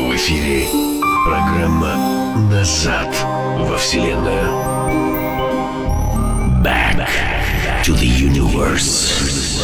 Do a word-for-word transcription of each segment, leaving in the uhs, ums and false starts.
В эфире программа «Назад во Вселенную». Back to the universe.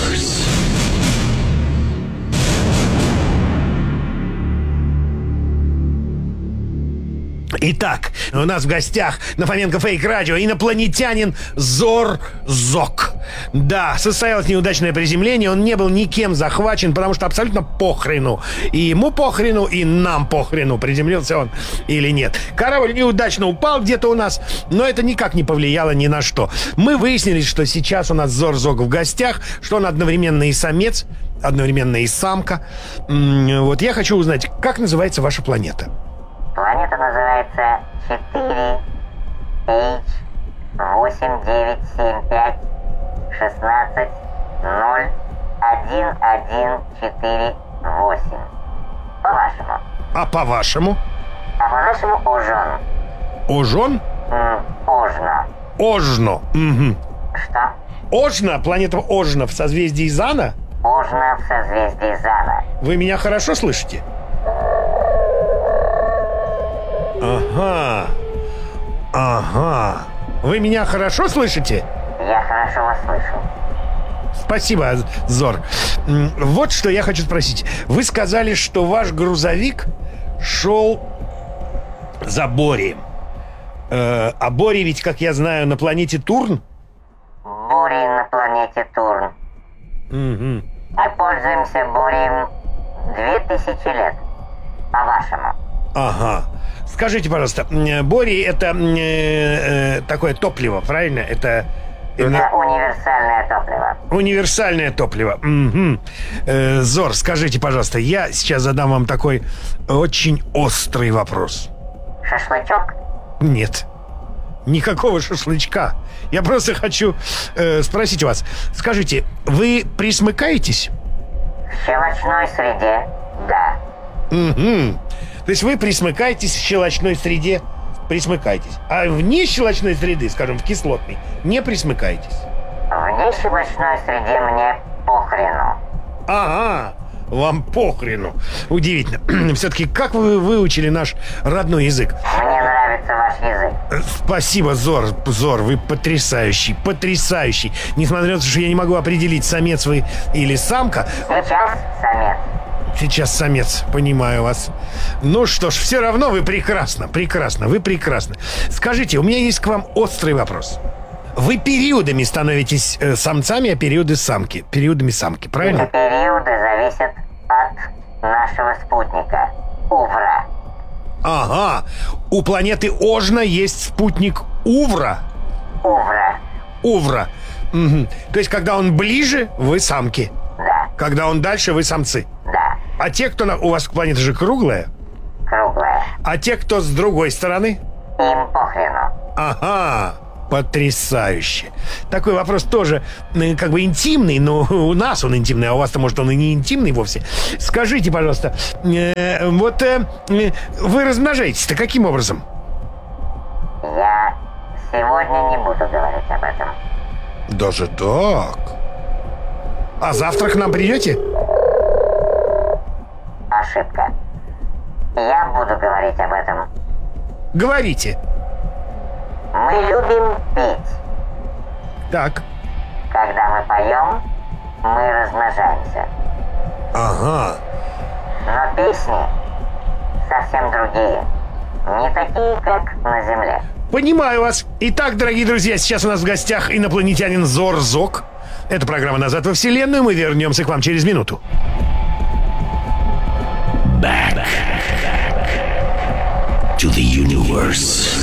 Итак, у нас в гостях на Фоменко Фейк Радио инопланетянин Зор-Зок. Да, состоялось неудачное приземление, он не был никем захвачен, потому что абсолютно похрену. И ему похрену, и нам похрену, приземлился он или нет. Корабль неудачно упал где-то у нас, но это никак не повлияло ни на что. Мы выяснили, что сейчас у нас Зор-Зок в гостях, что он одновременно и самец, одновременно и самка. Вот я хочу узнать, как называется ваша планета? Планета называется четыре эйч восемь девять семь пять шестнадцать ноль один один четыре восемь. По-вашему. А по-вашему? А по-нашему Ожон. Ожон? М, Ожно. Ожно. Угу. Что? Ожно, планета Ожно в созвездии Зана? Ожно в созвездии Зана. Вы меня хорошо слышите? Ага. Ага. Вы меня хорошо слышите? Я хорошо вас слышу. Спасибо, Зор. Вот что я хочу спросить. Вы сказали, что ваш грузовик шел за Борием. Э, а Борий ведь, как я знаю, на планете Турн? Борий на планете Турн. Угу. Мы пользуемся Борием две тысячи лет. По-вашему. Ага. Скажите, пожалуйста, Борий — это э, э, такое топливо, правильно? Это... Это универсальное топливо. Универсальное топливо. Угу. Э, Зор, скажите, пожалуйста, я сейчас задам вам такой очень острый вопрос. Шашлычок? Нет. Никакого шашлычка. Я просто хочу э, спросить у вас. Скажите, вы присмыкаетесь? В щелочной среде, да. Угу. То есть вы присмыкаетесь в щелочной среде, присмыкаетесь. А вне щелочной среды, скажем, в кислотной, не присмыкаетесь. Вне щелочной среде мне похрену. Ага, вам похрену. Удивительно. Все-таки как вы выучили наш родной язык? Мне нравится ваш язык. Спасибо, Зор. Зор, вы потрясающий, потрясающий. Несмотря на то, что я не могу определить, самец вы или самка. Сейчас самец. Сейчас самец, понимаю вас. Ну что ж, все равно вы прекрасно, прекрасно, вы прекрасны. Скажите, у меня есть к вам острый вопрос. Вы периодами становитесь э, самцами, а периоды самки. Периодами самки, правильно? Эти периоды зависят от нашего спутника Увра. Ага. У планеты Ожно есть спутник Увра. Увра. Увра. Угу. То есть, когда он ближе, вы самки. Да. Когда он дальше, вы самцы. Да. А те, кто на... У вас планета же круглая? Круглая. А те, кто с другой стороны? Им похрену. Ага. Потрясающе. Такой вопрос тоже э, как бы интимный, но у нас он интимный, а у вас-то, может, он и не интимный вовсе. Скажите, пожалуйста, э, вот э, вы размножаетесь-то каким образом? Я сегодня не буду говорить об этом. Даже так? А завтра к нам придете? Ошибка. Я буду говорить об этом. Говорите. Мы любим петь. Так. Когда мы поем, мы размножаемся. Ага. Но песни совсем другие. Не такие, как на Земле. Понимаю вас. Итак, дорогие друзья, сейчас у нас в гостях инопланетянин Зор-Зок. Это программа «Назад во Вселенную». Мы вернемся к вам через минуту. Back to the universe.